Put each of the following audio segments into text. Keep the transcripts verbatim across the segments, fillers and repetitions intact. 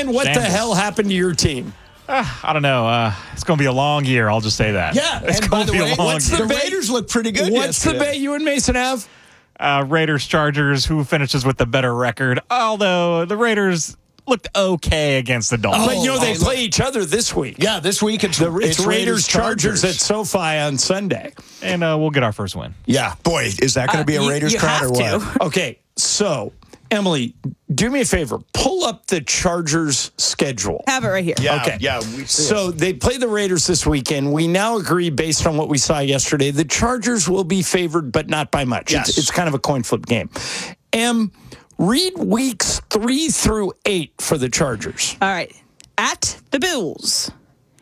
Brian, what Shambles. the hell happened to your team? Uh, I don't know. Uh, it's going to be a long year. I'll just say that. Yeah, it's and by going the to be way, a long what's year. the Raiders look pretty good What's the yesterday. bet you and Mason have? Uh, Raiders, Chargers, who finishes with the better record? Although the Raiders looked okay against the Dolphins. But you know they Oh, play each other this week. Yeah, this week it's, The, it's, it's Raiders Chargers Chargers at SoFi on Sunday. and uh, we'll get our first win. Yeah, boy, is that going to Uh, be a you- Raiders you crowd or have what? to. Okay, so Emily, do me a favor. Pull up the Chargers schedule. Have it right here. Yeah, Okay. yeah. We see So they play the Raiders this weekend. We now agree, based on what we saw yesterday, the Chargers will be favored, but not by much. Yes. It's, it's kind of a coin flip game. Em, read weeks three through eight for the Chargers. All right. At the Bills.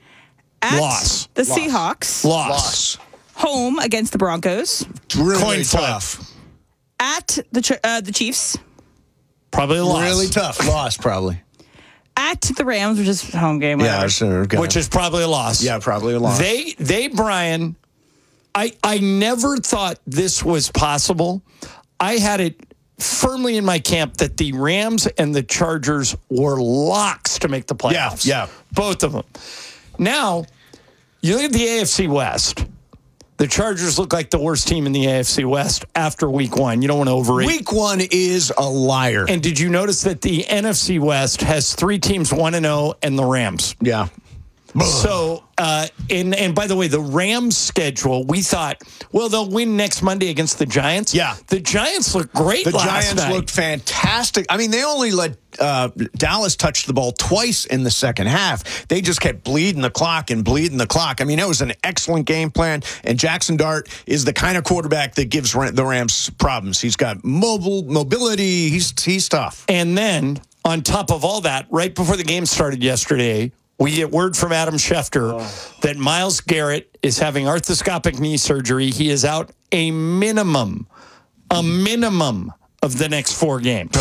At Loss. the Loss. Seahawks. Loss. loss. Home against the Broncos. Really Coin flip. tough. At the Ch- uh, the Chiefs. Probably a loss. Really tough. Loss, probably. At the Rams, which is home game. Yeah, Whatever. so gonna- Which is probably a loss. yeah, probably a loss. They, they, Brian, I, I never thought this was possible. I had it firmly in my camp that the Rams and the Chargers were locks to make the playoffs. Yeah, yeah. Both of them. Now, you look at the A F C West. The Chargers look like the worst team in the A F C West after week one. You don't want to overrate. Week one is a liar. And did you notice that the N F C West has three teams one and oh and the Rams? yeah. So, uh, and and by the way, the Rams schedule, we thought, well, they'll win next Monday against the Giants. Yeah. The Giants look great The last Giants night. looked fantastic. I mean, they only let uh, Dallas touch the ball twice in the second half. They just kept bleeding the clock and bleeding the clock. I mean, it was an excellent game plan. And Jackson Dart is the kind of quarterback that gives Ra- the Rams problems. He's got mobile mobility. He's he's tough. And then, on top of all that, right before the game started yesterday, we get word from Adam Schefter Oh. that Myles Garrett is having arthroscopic knee surgery. He is out a minimum, a minimum of the next four games.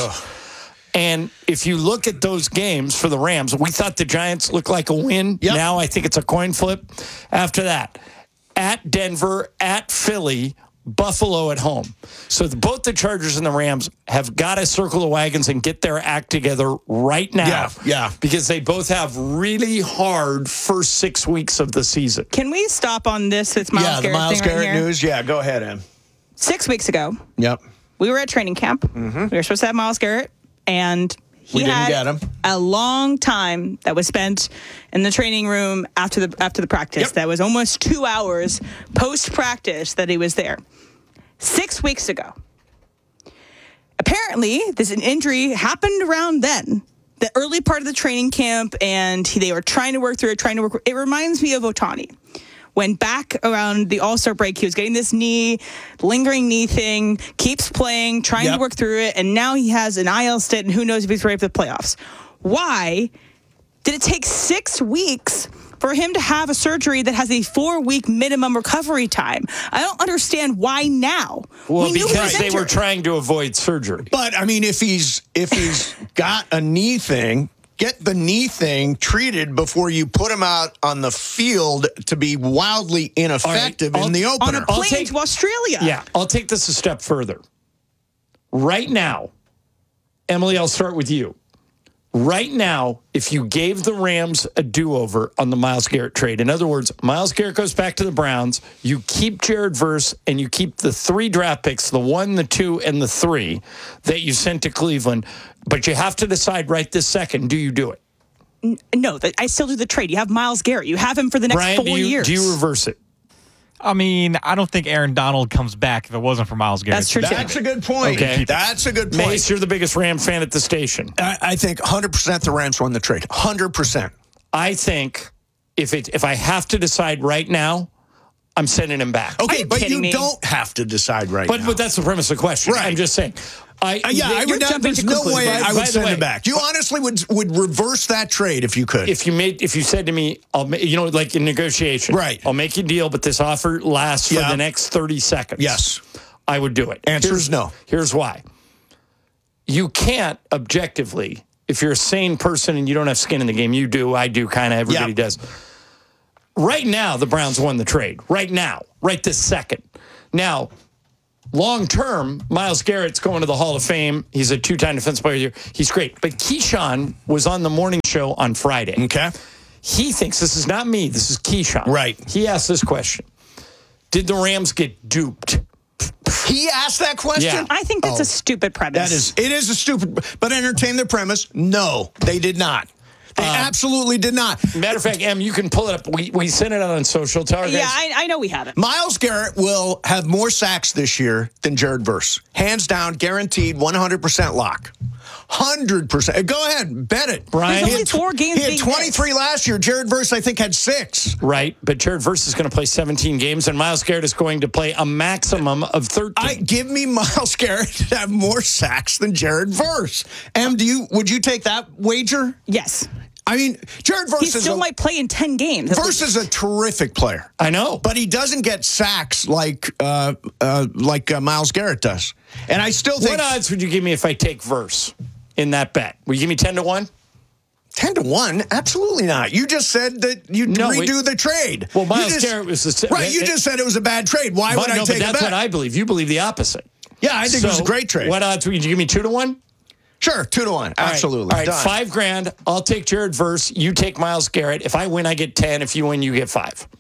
And if you look at those games for the Rams, we thought the Giants looked like a win. Yep. Now I think it's a coin flip. After that, at Denver, at Philly, Buffalo at home. So the, both the Chargers and the Rams have got to circle the wagons and get their act together right now. Yeah, yeah. Because they both have really hard first six weeks of the season. Can we stop on this? It's Miles yeah, the Garrett Miles thing Garrett right here. news. Yeah, go ahead, Em. Six weeks ago, Yep. we were at training camp. Mm-hmm. We were supposed to have Miles Garrett, and he We didn't had get him. a long time that was spent in the training room after the after the practice. Yep. That was almost two hours post practice that he was there. Six weeks ago. Apparently, this injury happened around then, the early part of the training camp, and he, they were trying to work through it, trying to work. It reminds me of Ohtani. When back around the All-Star break, he was getting this knee, lingering knee thing, keeps playing, trying Yep. to work through it, and now he has an I L stint, and who knows if he's ready for the playoffs. Why did it take six weeks for him to have a surgery that has a four-week minimum recovery time? I don't understand why now. Well, We knew he because was they were injured. trying to avoid surgery. But I mean, if he's if he's got a knee thing, get the knee thing treated before you put him out on the field to be wildly ineffective All right, in the I'll- on opener. a plane take- to Australia. Yeah, I'll take this a step further. Right now, Emily, I'll start with you. Right now, if you gave the Rams a do-over on the Myles Garrett trade, in other words, Myles Garrett goes back to the Browns, you keep Jared Verse, and you keep the three draft picks, the one, the two, and the three that you sent to Cleveland, but you have to decide right this second, do you do it? No, that I still do the trade. You have Myles Garrett. You have him for the next Brian, four do you, years. do you reverse it? I mean, I don't think Aaron Donald comes back if it wasn't for Myles Garrett. That's true, too. That's a good point. Okay. That's a good point. Mace, you're the biggest Ram fan at the station. I, I think one hundred percent the Rams won the trade. one hundred percent. I think if it if I have to decide right now, I'm sending him back. Okay, you but kidding you me? don't have to decide right But now. but that's the premise of the question. Right. I'm just saying. I Uh, yeah, I You're would not, jumping there's to no conclusions. way By- I by would the send way- him back. You honestly would would reverse that trade if you could. if you made if you said to me, I'll ma- you know like in negotiation, Right. I'll make you a deal, but this offer lasts Yeah. for the next thirty seconds. Yes. I would do it. Answer here's, is no. Here's why. You can't objectively, if you're a sane person and you don't have skin in the game, you do, I do, kind of everybody Yeah. does. Right now, the Browns won the trade. Right now, right this second. Now, long term, Myles Garrett's going to the Hall of Fame. He's a two-time Defensive Player of the Year. He's great. But Keyshawn was on the morning show on Friday. Okay. He thinks, this is not me, this is Keyshawn. Right. He asked this question. Did the Rams get duped? He asked that question? Yeah. I think that's Oh. a stupid premise. That is, it is a stupid, but entertain the premise. No, they did not. They Um, absolutely did not. Matter of fact, Em, you can pull it up. We, we sent it out on social. Tell our guys. Yeah, I, I know we haven't. Myles Garrett will have more sacks this year than Jared Verse. Hands down, guaranteed, one hundred percent lock. one hundred percent. Go ahead, bet it. Brian? There's He only had four games He had being twenty-three missed. last year. Jared Verse, I think, had six. Right, but Jared Verse is going to play seventeen games, and Myles Garrett is going to play a maximum of thirteen. I give me Myles Garrett to have more sacks than Jared Verse. Em, do you would you take that wager? Yes. I mean, Jared Verse He is still a, might play in ten games. Verse is a terrific player. I know. But he doesn't get sacks like uh, uh, like uh, Myles Garrett does. And I still think What odds would you give me if I take Verse in that bet? Will you give me ten to one? ten to one? Absolutely not. You just said that you'd No, redo we- the trade. Well, You Myles just- Garrett was the Right, you it- just said it was a bad trade. Why But would I no, take but a that's bet? what I believe. You believe the opposite. yeah, I think it was a So, great trade. What odds would you give me two to one? Sure, two to one. All right. Absolutely. All right, Done. five grand. I'll take Jared Verse. You take Myles Garrett. If I win, I get ten. If you win, you get five.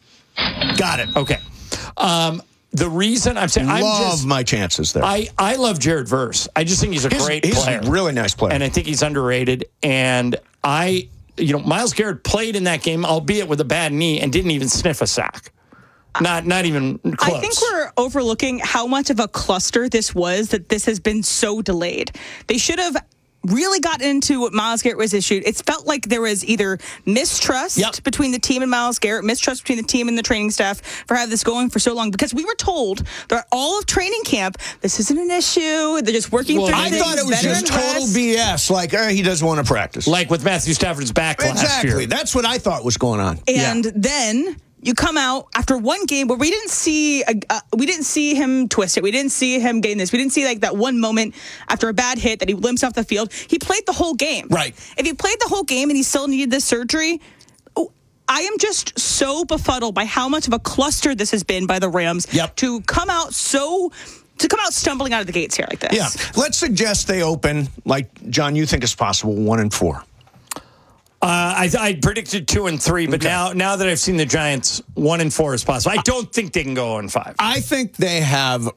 Got it. Okay. Um, the reason I'm saying I'm Love just, my chances there. I, I love Jared Verse. I just think he's a he's, great he's player. a really nice player. And I think he's underrated. And I, you know, Myles Garrett played in that game, albeit with a bad knee, and didn't even sniff a sack. Not, not even close. I think we're overlooking how much of a cluster this was that this has been so delayed. They should have really got into what Myles Garrett was issued. It's felt like there was either mistrust Yep. between the team and Myles Garrett, mistrust between the team and the training staff for having this going for so long, because we were told that all of training camp, this isn't an issue. They're just working Well, through I things. thought it was veteran just total rest. B S. Like, eh, he doesn't want to practice. like with Matthew Stafford's back last exactly. year. That's what I thought was going on. And then you come out after one game where we didn't see a, uh, we didn't see him twist it. We didn't see him gain this. We didn't see like that one moment after a bad hit that he limps off the field. He played the whole game. Right. If he played the whole game and he still needed this surgery, oh, I am just so befuddled by how much of a cluster this has been by the Rams Yep. to come out so to come out stumbling out of the gates here like this. Yeah. Let's suggest they open, like, John, you think is possible, one and four. Uh, I, I predicted two and three, but Okay. now now that I've seen the Giants, one and four is possible. I don't think they can go on five. I think they have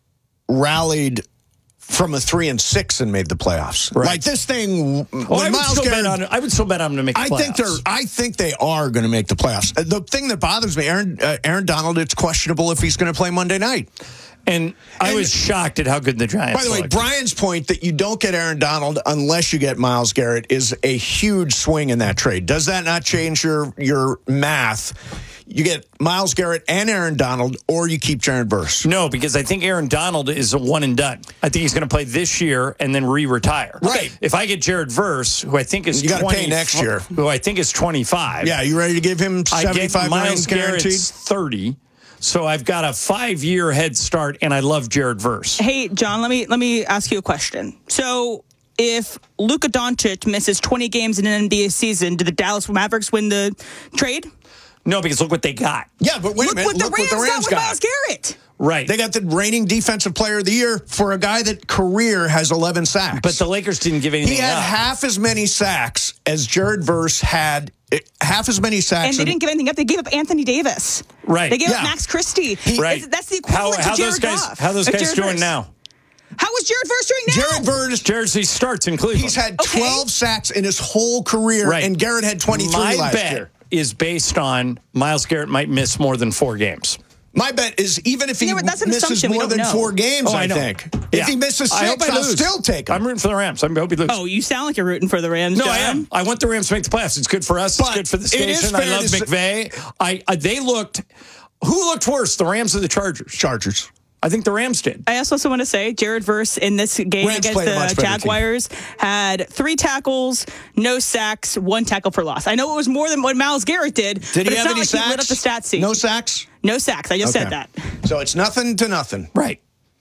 rallied from a three and six and made the playoffs. Right. Like this thing. Oh, I, would still bet on, I would still bet on them to make the I playoffs. think they're. I think they are going to make the playoffs. Uh, The thing that bothers me, Aaron, uh, Aaron Donald, it's questionable if he's going to play Monday night. And I And- was shocked at how good the Giants By the way, looked. Brian's point that you don't get Aaron Donald unless you get Myles Garrett is a huge swing in that trade. Does that not change your your math? You get Myles Garrett and Aaron Donald, or you keep Jared Verse. No, because I think Aaron Donald is a one and done. I think he's going to play this year and then re-retire. Right. If I get Jared Verse, who I think is You gotta twenty pay next year. who I think is twenty-five. Yeah, you ready to give him I get seventy-five Myles million guaranteed? Garrett's thirty. So I've got a five-year head start, and I love Jared Verse. Hey, John, let me let me ask you a question. So, if Luka Doncic misses twenty games in an N B A season, do the Dallas Mavericks win the trade? No, because look what they got. Yeah, but wait Look a minute. what the Look Rams, what the Rams got with Myles Garrett. Right. They got the reigning defensive player of the year for a guy that career has eleven sacks. But the Lakers didn't give anything he had up. half as many sacks as Jared Verse had. eh, Half as many sacks. And they in- didn't give anything up. They gave up Anthony Davis. Right. They gave Yeah. up Max Christie. Right. That's the how, equivalent how to Jared those guys, Goff. How those of guys Jared doing Verse. now? How was Jared Verse doing now? Jared Verse. Jersey starts in Cleveland. He's had Okay. twelve sacks in his whole career, Right. and Garrett had twenty-three My last bet year. is based on Myles Garrett might miss more than four games. My bet is even if he You know what, that's an misses assumption we more don't than know. four games, Oh, I I, know. think. Yeah. If he misses I hope six, I I'll lose. still take him. I'm rooting for the Rams. I hope he loses. Oh, you sound like you're rooting for the Rams, No, John. I am. I want the Rams to make the playoffs. It's good for us. It's But good for the it is station. I fair love to say- McVay. I, I they looked. Who looked worse, the Rams or the Chargers? Chargers. I think the Rams did. I also want to say Jared Verse in this game Rams against played a much the better Jaguars had three tackles, no sacks, one tackle for loss. I know it was more than what Myles Garrett did. Did but he it's have not any like sacks? He lit up the stat sheet. No sacks? No sacks. I just said Okay. that. So it's nothing to nothing. Right.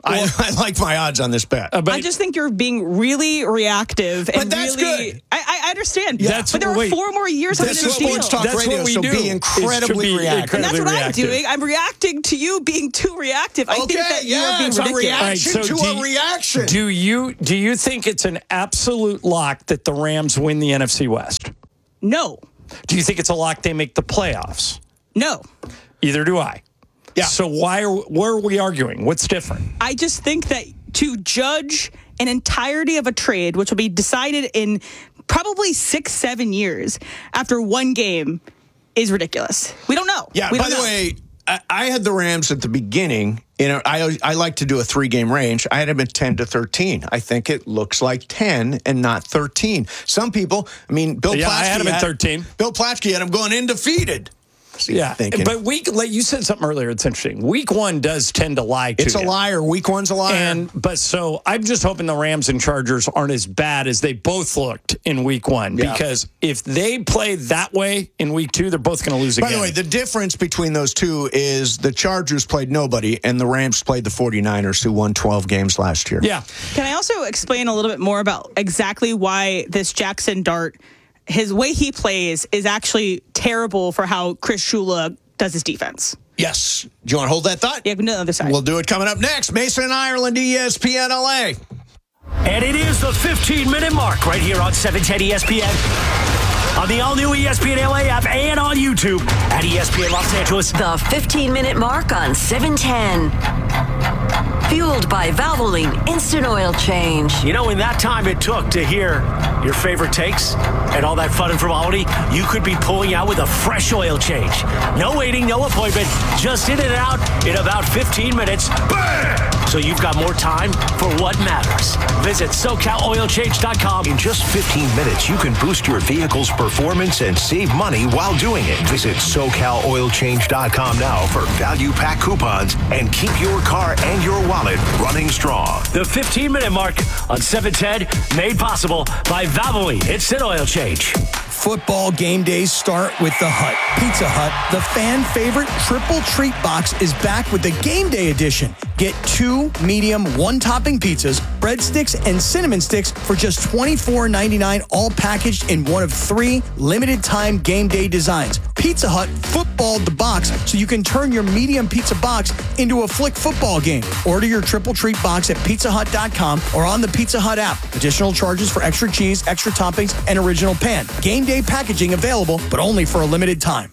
I, I like my odds on this bet. Uh, but I just think you're being really reactive. And But that's really, good. I, I understand. That's- but there are wait. four more years of This this is deal. Sports Talk That's Radio, what we so do. be Is to incredibly be reactive. And that's what incredibly I'm reactive. doing. I'm reacting to you being too reactive. I think Okay, that you yeah, are being it's a ridiculous. reaction All right, so to do a you- reaction. Do you do you think it's an absolute lock that the Rams win the N F C West? No, Do you think it's a lock they make the playoffs? no. Either do I. Yeah. So why are where are we arguing? What's different? I just think that to judge an entirety of a trade, which will be decided in probably six, seven years after one game, is ridiculous. We don't know. Yeah, we by don't the know. way, I, I had the Rams at the beginning. You know, I I like to do a three game range. I had them at ten to thirteen. I think it looks like ten and not thirteen. Some people, I mean, Bill Yeah, Platsky I had 'em at thirteen. Bill Platsky had him going undefeated. So you're Yeah, thinking, but week like you said something earlier. It's interesting. Week one does tend to lie to it's a you. liar. Week one's a liar. And but so I'm just hoping the Rams and Chargers aren't as bad as they both looked in week one. Yeah. Because if they play that way in week two, they're both going to lose By again. the way, the difference between those two is the Chargers played nobody and the Rams played the 49ers, who won twelve games last year. yeah. Can I also explain a little bit more about exactly why this Jackson Dart, his way he plays is actually terrible for how Chris Shula does his defense? Yes. Do you want to hold that thought? Yeah, no, the other side. We'll do it coming up next. Mason Ireland, E S P N L A. And it is the fifteen-minute mark right here on seven ten E S P N. On the all-new E S P N L A app and on YouTube at E S P N Los Angeles. The fifteen-minute mark on seven ten. Fueled by Valvoline Instant Oil Change. You know, in that time it took to hear your favorite takes and all that fun and frivolity, you could be pulling out with a fresh oil change. No waiting, no appointment, just in and out in about fifteen minutes. Bam! So you've got more time for what matters. Visit so cal oil change dot com. In just fifteen minutes, you can boost your vehicle's performance and save money while doing it. Visit so cal oil change dot com now for value pack coupons and keep your car and your wallet running strong. The fifteen-minute mark on seven ten, made possible by Valvoline Instant Oil Change. Football game days start with the Hut. Pizza Hut, the fan favorite triple treat box, is back with the game day edition. Get two medium one-topping pizzas, breadsticks, and cinnamon sticks for just twenty-four ninety-nine, all packaged in one of three limited-time game day designs. Pizza Hut footballed the box so you can turn your medium pizza box into a flick football game. Order your triple treat box at pizza hut dot com or on the Pizza Hut app. Additional charges for extra cheese, extra toppings, and original pan. Game day packaging available, but only for a limited time.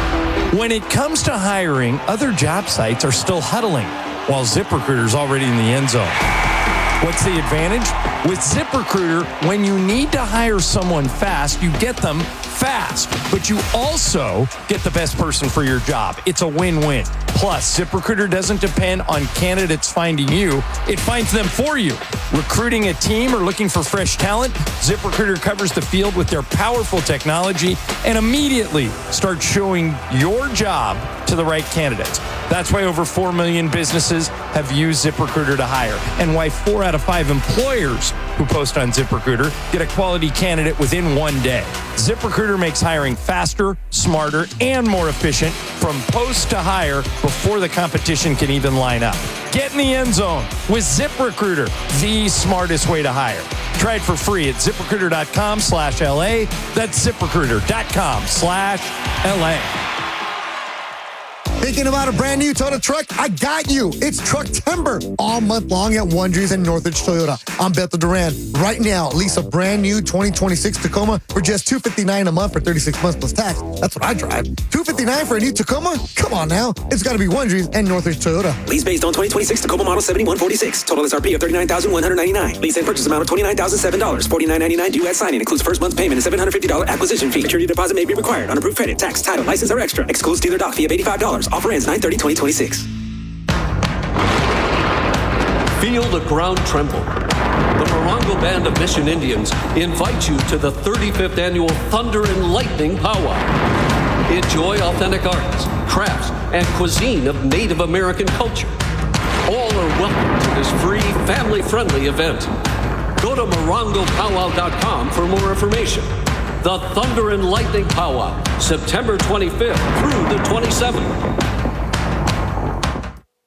When it comes to hiring, other job sites are still huddling, while ZipRecruiter's already in the end zone. What's the advantage? With ZipRecruiter, when you need to hire someone fast, you get them fast, but you also get the best person for your job. It's a win-win. Plus, ZipRecruiter doesn't depend on candidates finding you. It finds them for you. Recruiting a team or looking for fresh talent, ZipRecruiter covers the field with their powerful technology and immediately starts showing your job to the right candidates. That's why over four million businesses have used ZipRecruiter to hire, and why four out of five employers who post on ZipRecruiter get a quality candidate within one day. ZipRecruiter makes hiring faster, smarter, and more efficient from post to hire before the competition can even line up. Get in the end zone with ZipRecruiter, the smartest way to hire. Try it for free at ZipRecruiter dot com slash L A. That's ZipRecruiter dot com slash L A. Thinking about a brand new Toyota truck? I got you. It's Trucktember all month long at Wondries and Northridge Toyota. I'm Beto Duran. Right now, lease a brand new twenty twenty-six Tacoma for just two hundred fifty-nine dollars a month for thirty-six months plus tax. That's what I drive. two hundred fifty-nine dollars for a new Tacoma? Come on now. It's got to be Wondries and Northridge Toyota. Lease based on twenty twenty-six Tacoma model seventy-one forty-six. Total S R P of thirty-nine thousand one hundred ninety-nine dollars. Lease and purchase amount of twenty-nine thousand seven dollars. forty-nine ninety-nine due at signing. Includes first month's payment and seven hundred fifty dollars acquisition fee. Maturity deposit may be required on approved credit. Tax, title, license are extra. Excludes dealer dock fee of eighty-five dollars. Offer ends nine thirty twenty twenty-six. Feel the ground tremble. The Morongo Band of Mission Indians invite you to the thirty-fifth annual Thunder and Lightning Powwow. Enjoy authentic arts, crafts, and cuisine of Native American culture. All are welcome to this free, family-friendly event. Go to morongo powwow dot com for more information. The Thunder and Lightning Powwow, September twenty-fifth through the twenty-seventh. Hey,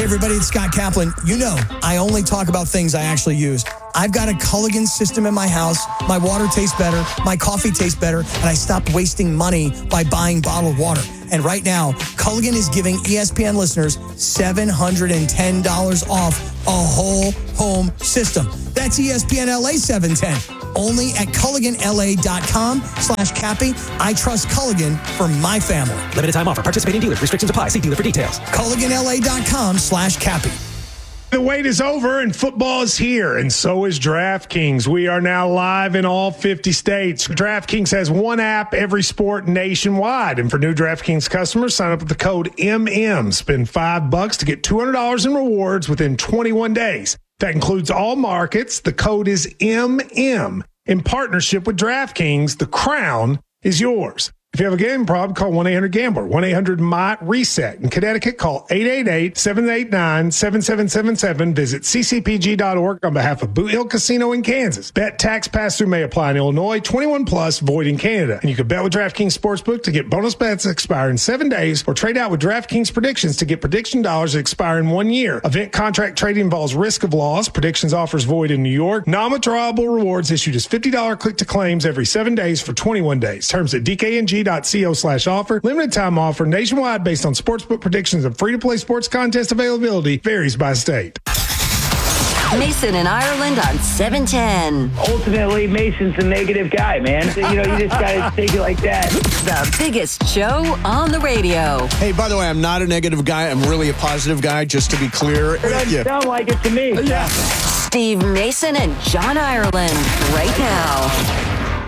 everybody, it's Scott Kaplan. You know, I only talk about things I actually use. I've got a Culligan system in my house. My water tastes better. My coffee tastes better. And I stopped wasting money by buying bottled water. And right now, Culligan is giving E S P N listeners seven hundred ten dollars off a whole home system. That's E S P N L A seven ten. Only at CulliganLA.com slash Cappy. I trust Culligan for my family. Limited time offer. Participating dealers. Restrictions apply. See dealer for details. CulliganLA.com slash Cappy. The wait is over and football is here, and so is DraftKings. We are now live in all fifty states. DraftKings has one app, every sport nationwide. And for new DraftKings customers, sign up with the code M M. Spend five bucks to get two hundred dollars in rewards within twenty-one days. That includes all markets. The code is M M. In partnership with DraftKings, the crown is yours. If you have a gambling problem, call one eight hundred gambler, one eight hundred M Y reset. In Connecticut, call eight eight eight, seven eight nine, seven seven seven seven. Visit c c p g dot org on behalf of Boot Hill Casino in Kansas. Bet tax pass-through may apply in Illinois, twenty-one plus, void in Canada. And you can bet with DraftKings Sportsbook to get bonus bets that expire in seven days or trade out with DraftKings Predictions to get prediction dollars that expire in one year. Event contract trading involves risk of loss. Predictions offers void in New York. Non-withdrawable rewards issued as fifty dollars click to claims every seven days for twenty-one days. Terms at d k n g dot co slash offer. Limited time offer nationwide based on sportsbook predictions and free-to-play sports contest availability varies by state. Mason in Ireland on seven ten. Ultimately, Mason's a negative guy, man. So, you know, you just got to take it like that. The biggest show on the radio. Hey, by the way, I'm not a negative guy. I'm really a positive guy, just to be clear. It doesn't Yeah. sound like it to me. Yeah. Steve Mason and John Ireland right now.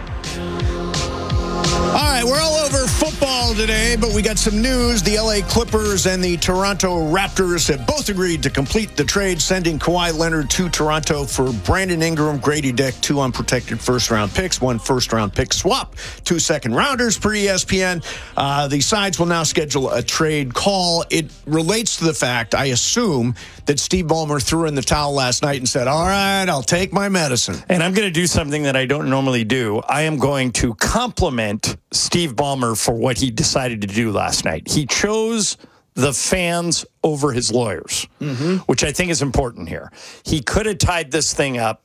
All right, we're all over football today, but we got some news. The L A Clippers and the Toronto Raptors have both agreed to complete the trade, sending Kawhi Leonard to Toronto for Brandon Ingram, Grady Dick, two unprotected first-round picks, one first-round pick swap, two second-rounders per E S P N. Uh, the sides will now schedule a trade call. It relates to the fact, I assume, that Steve Ballmer threw in the towel last night and said, all right, I'll take my medicine. And I'm going to do something that I don't normally do. I am going to compliment Steve Ballmer for what he decided to do last night. He chose the fans over his lawyers, mm-hmm. which I think is important here. He could have tied this thing up.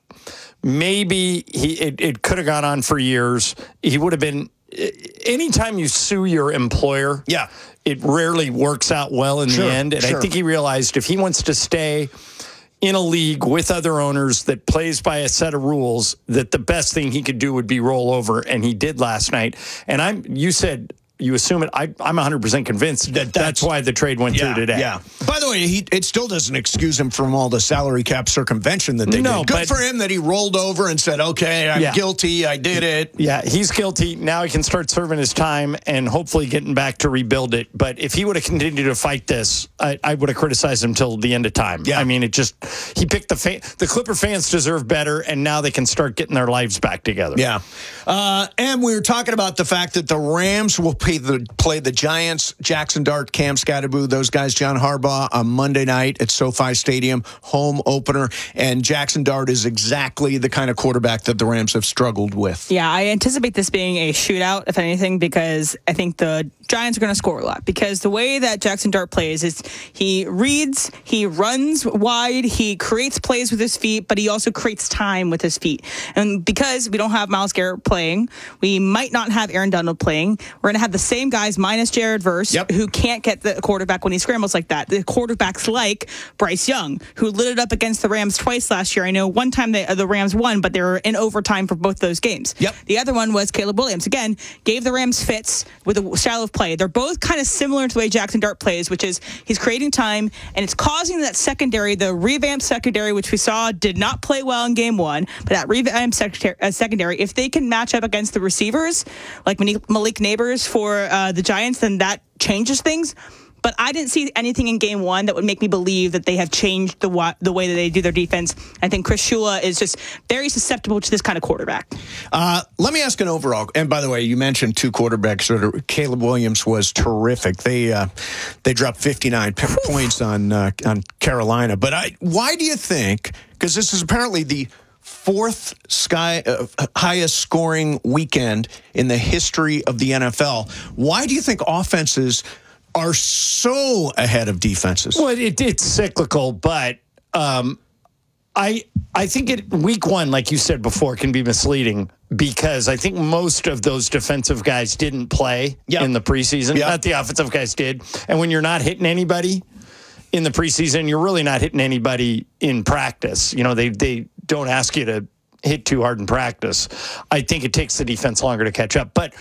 Maybe he it, it could have gone on for years. He would have been... Anytime you sue your employer, yeah, it rarely works out well in sure, the end. And sure. I think he realized if he wants to stay in a league with other owners that plays by a set of rules, that the best thing he could do would be roll over, and he did last night. And I'm, you said you assume it. I, I'm one hundred percent convinced that that's, that's why the trade went yeah, through today. Yeah. By the way, he, it still doesn't excuse him from all the salary cap circumvention that they no, did. Good but, for him that he rolled over and said, okay, I'm yeah. guilty. I did it. Yeah, he's guilty. Now he can start serving his time and hopefully getting back to rebuild it. But if he would have continued to fight this, I, I would have criticized him till the end of time. Yeah. I mean, it just, he picked the fan, the Clipper fans deserve better, and now they can start getting their lives back together. Yeah. Uh, and we were talking about the fact that the Rams will play the, play the Giants, Jackson Dart, Cam Scatterboo, those guys, John Harbaugh, on Monday night at SoFi Stadium, home opener. And Jackson Dart is exactly the kind of quarterback that the Rams have struggled with. Yeah, I anticipate this being a shootout, if anything, because I think the Giants are going to score a lot. Because the way that Jackson Dart plays is he reads, he runs wide, he creates plays with his feet, but he also creates time with his feet. And because we don't have Myles Garrett playing, we might not have Aaron Donald playing. We're going to have the same guys minus Jared Verse, yep. who can't get the quarterback when he scrambles like that. The quarterbacks like Bryce Young, who lit it up against the Rams twice last year. I know one time they, the Rams won, but they were in overtime for both those games. Yep. The other one was Caleb Williams. Again, gave the Rams fits with a style of play. They're both kind of similar to the way Jackson Dart plays, which is he's creating time, and it's causing that secondary, the revamped secondary, which we saw did not play well in game one, but that revamped secondary, uh, secondary if they can match up against the receivers, like Malik Neighbors for uh, the Giants, then that changes things. But I didn't see anything in game one that would make me believe that they have changed the wa- the way that they do their defense. I think Chris Shula is just very susceptible to this kind of quarterback. Uh, let me ask an overall. And by the way, you mentioned two quarterbacks. Caleb Williams was terrific. They uh, they dropped fifty-nine p- points on uh, on Carolina. But I, why do you think? Because this is apparently the fourth sky uh, highest scoring weekend in the history of the N F L. Why do you think offenses are so ahead of defenses. Well, it, it's cyclical, but um, I I think it week one, like you said before, can be misleading because I think most of those defensive guys didn't play Yep. in the preseason. Yep. Not the offensive guys did. And when you're not hitting anybody in the preseason, you're really not hitting anybody in practice. You know, they they don't ask you to hit too hard in practice. I think it takes the defense longer to catch up. But